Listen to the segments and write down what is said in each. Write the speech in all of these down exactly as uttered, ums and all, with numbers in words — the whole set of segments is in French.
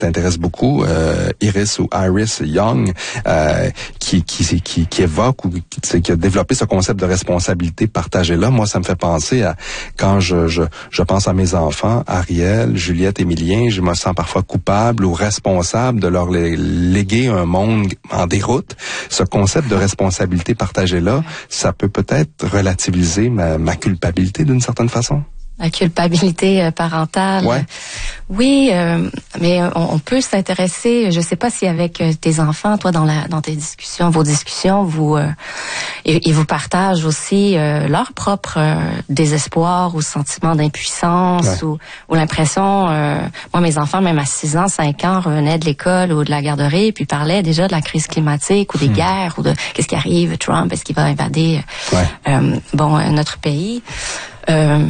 t'intéresse beaucoup, euh, Iris ou Iris Young, euh, qui, qui, qui, qui évoque ou qui, qui a développé ce concept de responsabilité partagée là. Moi, ça me fait penser à quand je, je, je pense à mes enfants, Ariel, Juliette, Émilien, je me sens parfois coupable ou responsable de leur léguer un monde en déroute. Ce concept de responsabilité partagée là, ça peut peut-être relativiser ma, ma culpabilité d'une certaine façon. La culpabilité parentale. Ouais. Oui, euh, mais on, on peut s'intéresser. Je sais pas si avec tes enfants, toi, dans la dans tes discussions, vos discussions, vous euh, ils, ils vous partagent aussi euh, leur propre euh, désespoir ou sentiment d'impuissance, ouais. ou, ou l'impression. Euh, moi, mes enfants, même à six ans, cinq ans, revenaient de l'école ou de la garderie, puis parlaient déjà de la crise climatique ou des hmm. guerres ou de qu'est-ce qui arrive, Trump, est-ce qu'il va invader ouais. euh, bon notre pays. Euh,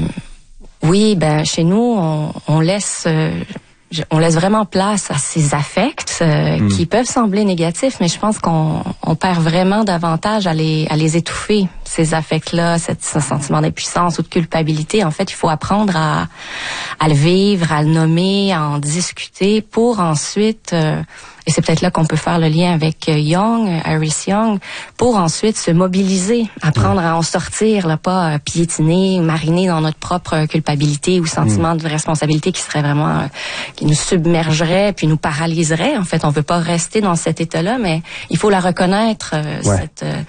Oui, ben chez nous, on, on laisse, euh, on laisse vraiment place à ces affects euh, mm. qui peuvent sembler négatifs, mais je pense qu'on on perd vraiment davantage à les à les étouffer, ces affects-là, cette, ce sentiment d'impuissance ou de culpabilité. En fait, il faut apprendre à à le vivre, à le nommer, à en discuter pour ensuite. Euh, Et c'est peut-être là qu'on peut faire le lien avec Young, Iris Young, pour ensuite se mobiliser, apprendre à en sortir, là, pas piétiner, mariner dans notre propre culpabilité ou sentiment de responsabilité qui serait vraiment, euh, qui nous submergerait puis nous paralyserait. En fait, on veut pas rester dans cet état-là, mais il faut la reconnaître, euh, ouais. cette... Euh,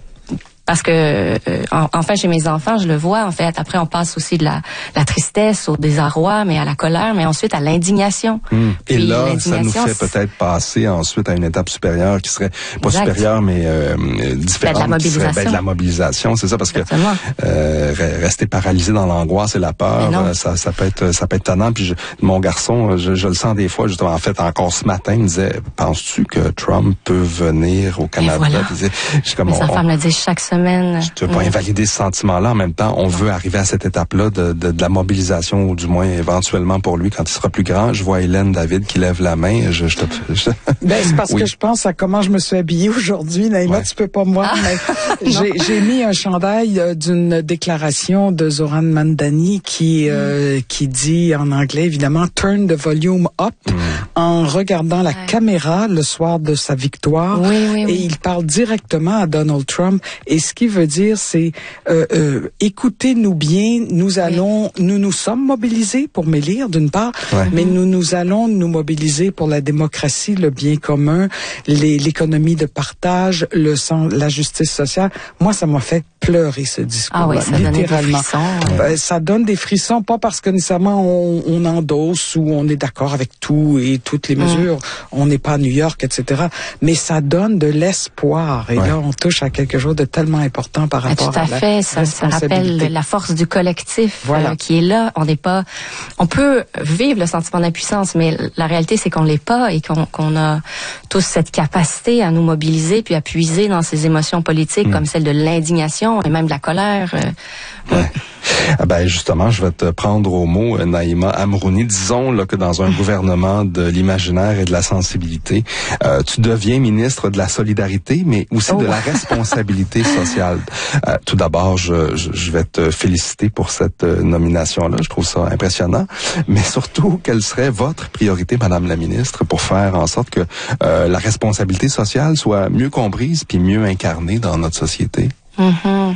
Parce que, euh, en, enfin, chez mes enfants, je le vois, en fait. Après, on passe aussi de la, la tristesse au désarroi, mais à la colère, mais ensuite à l'indignation. Mmh. Puis, et là, ça nous fait peut-être passer ensuite à une étape supérieure qui serait, pas exact. supérieure, mais euh, différente. Ben, de la mobilisation. Qui serait, ben, de la mobilisation, c'est ça, parce Exactement. que euh, rester paralysé dans l'angoisse et la peur, euh, ça, ça peut être ça peut être tannant. Puis je, mon garçon, je, je le sens des fois, justement, en fait, encore ce matin, il me disait, penses-tu que Trump peut venir au Canada? Voilà. Puis, je, comme, mes on, enfants me le disent chaque semaine. Je ne veux pas invalider ce sentiment-là. En même temps, on veut arriver à cette étape-là de, de, de la mobilisation, ou du moins éventuellement pour lui, quand il sera plus grand. Je vois Hélène David qui lève la main. Je, je te, je... Ben, c'est parce oui. que je pense à comment je me suis habillée aujourd'hui. Naïma, ouais. tu peux pas me voir, ah. mais j'ai, j'ai mis un chandail d'une déclaration de Zoran Mandani qui, mm. euh, qui dit en anglais, évidemment, « Turn the volume up mm. » en regardant la ouais. caméra le soir de sa victoire. Oui, oui, oui. Et il parle directement à Donald Trump. Et ce qui veut dire, c'est euh, euh, écoutez-nous bien, nous allons, oui. nous nous sommes mobilisés pour m'élire d'une part, ouais. mais nous nous allons nous mobiliser pour la démocratie, le bien commun, les, l'économie de partage, le sens, la justice sociale. Moi, ça m'a fait pleurer ce discours-là, ah oui, ça littéralement. Des frissons, ben, ça donne des frissons, pas parce que nécessairement on, on endosse ou on est d'accord avec tout et toutes les mesures, mm. on n'est pas à New York, et cetera. Mais ça donne de l'espoir. Et ouais. là, on touche à quelque chose de tellement important par rapport à, tout à, à fait. la ça, ça rappelle la force du collectif voilà. euh, qui est là. On n'est pas, on peut vivre le sentiment d'impuissance, mais la réalité c'est qu'on l'est pas et qu'on, qu'on a tous cette capacité à nous mobiliser puis à puiser dans ces émotions politiques mm. comme celle de l'indignation et même de la colère. Euh, ouais. Ah ben justement, je vais te prendre au mot, Naïma Amrouni. Disons là, que dans un gouvernement de l'imaginaire et de la sensibilité, euh, tu deviens ministre de la solidarité, mais aussi oh. de la responsabilité sociale. Euh, tout d'abord, je, je, je vais te féliciter pour cette euh, nomination-là. Je trouve ça impressionnant. Mais surtout, quelle serait votre priorité, Madame la ministre, pour faire en sorte que euh, la responsabilité sociale soit mieux comprise puis mieux incarnée dans notre société? Mm-hmm.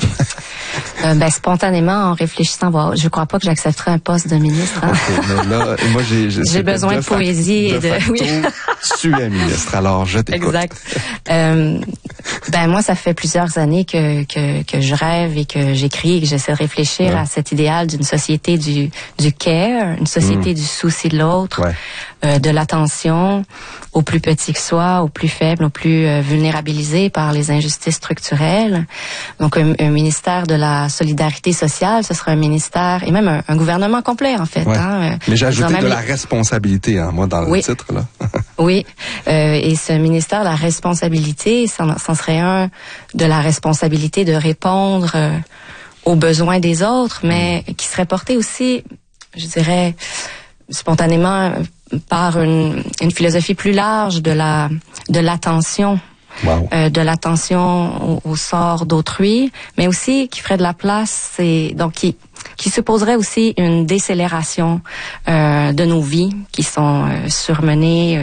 euh, ben spontanément, en réfléchissant, bon, je crois pas que j'accepterai un poste de ministre. Hein? Okay, mais là, moi j'ai, j'ai, j'ai besoin de, de poésie de et de. Facto, oui. Tu es ministre, alors je t'écoute. Exact. euh, ben moi, ça fait plusieurs années que que que je rêve et que j'écris et que j'essaie de réfléchir ouais. à cet idéal d'une société du du care, une société mm. du souci de l'autre, ouais. euh, de l'attention aux plus petits que soi, aux plus faibles, aux plus euh, vulnérabilisés par les injustices structurelles. Donc, un, un ministère de la solidarité sociale, ce serait un ministère, et même un, un gouvernement complet, en fait. Ouais. Hein, mais j'ai ajouté de les... la responsabilité, hein, moi, dans oui. le titre, là. oui. Euh, et ce ministère de la responsabilité, ça, ça serait un de la responsabilité de répondre euh, aux besoins des autres, mais mmh. qui serait porté aussi, je dirais, spontanément, par une, une philosophie plus large de la de l'attention. Wow. Euh, de l'attention au, au sort d'autrui, mais aussi qui ferait de la place et donc qui qui supposerait aussi une décélération euh, de nos vies qui sont euh, surmenées